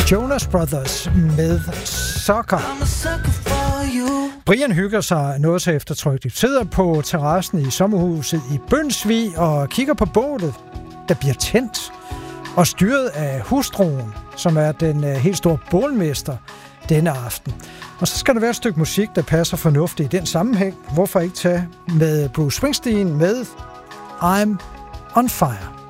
Jonas Brothers med Sucker. Brian hygger sig noget så eftertrykkeligt. Sidder på terrassen i sommerhuset i Bønsvig og kigger på bålet, der bliver tændt og styret af hustruen, som er den helt store bålmester denne aften. Og så skal der være et stykke musik, der passer fornuftigt i den sammenhæng. Hvorfor ikke tage med Bruce Springsteen med I'm on Fire?